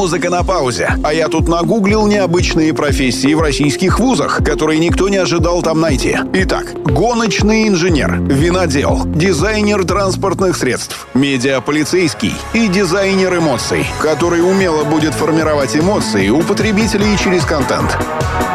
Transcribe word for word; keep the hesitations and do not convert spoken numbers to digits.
Музыка на паузе. А я тут нагуглил необычные профессии в российских вузах, которые никто не ожидал там найти. Итак, гоночный инженер, винодел, дизайнер транспортных средств, медиаполицейский и дизайнер эмоций, который умело будет формировать эмоции у потребителей через контент.